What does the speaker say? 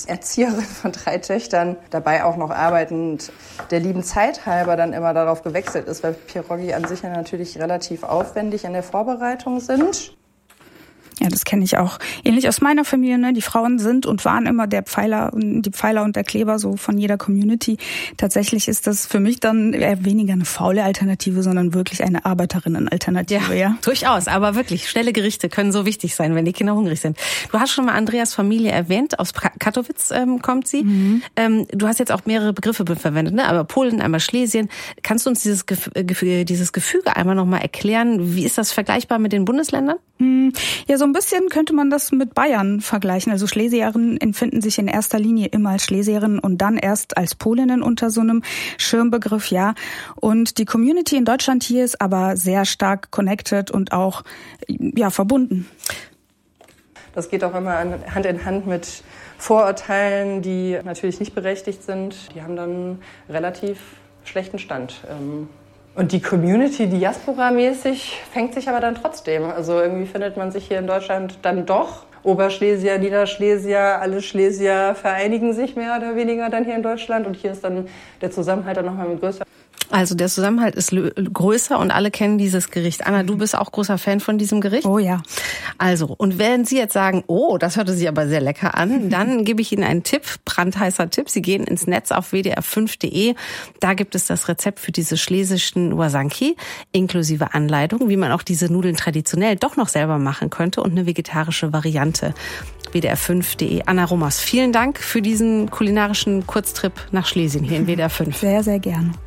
als Erzieherin von 3 Töchtern, dabei auch noch arbeitend, der lieben Zeit halber dann immer darauf gewechselt ist, weil Pierogi an sich ja natürlich relativ aufwendig in der Vorbereitung sind. Ja, das kenne ich auch. Ähnlich aus meiner Familie, ne? Die Frauen sind und waren immer die Pfeiler und der Kleber so von jeder Community. Tatsächlich ist das für mich dann eher weniger eine faule Alternative, sondern wirklich eine Arbeiterinnen-Alternative, ja. Durchaus, aber wirklich, schnelle Gerichte können so wichtig sein, wenn die Kinder hungrig sind. Du hast schon mal Andreas Familie erwähnt, aus Katowice kommt sie. Mhm. Du hast jetzt auch mehrere Begriffe verwendet, ne? Aber Polen, einmal Schlesien. Kannst du uns dieses Gefüge einmal nochmal erklären? Wie ist das vergleichbar mit den Bundesländern? Ja, so ein bisschen könnte man das mit Bayern vergleichen. Also Schlesierinnen empfinden sich in erster Linie immer als Schlesierinnen und dann erst als Polinnen unter so einem Schirmbegriff, ja. Und die Community in Deutschland hier ist aber sehr stark connected und auch, ja, verbunden. Das geht auch immer Hand in Hand mit Vorurteilen, die natürlich nicht berechtigt sind. Die haben dann relativ schlechten Stand. Und die Community, Diaspora-mäßig, fängt sich aber dann trotzdem. Also irgendwie findet man sich hier in Deutschland dann doch. Oberschlesier, Niederschlesier, alle Schlesier vereinigen sich mehr oder weniger dann hier in Deutschland. Und hier ist dann der Zusammenhalt dann nochmal mit größer. Also der Zusammenhalt ist größer und alle kennen dieses Gericht. Anna, du bist auch großer Fan von diesem Gericht? Oh ja. Also, und wenn Sie jetzt sagen, oh, das hörte sich aber sehr lecker an, dann gebe ich Ihnen einen Tipp, brandheißer Tipp. Sie gehen ins Netz auf wdr5.de. Da gibt es das Rezept für diese schlesischen Wasanki, inklusive Anleitung, wie man auch diese Nudeln traditionell doch noch selber machen könnte und eine vegetarische Variante. wdr5.de. Anna Romers, vielen Dank für diesen kulinarischen Kurztrip nach Schlesien hier in WDR 5. Sehr, sehr gerne.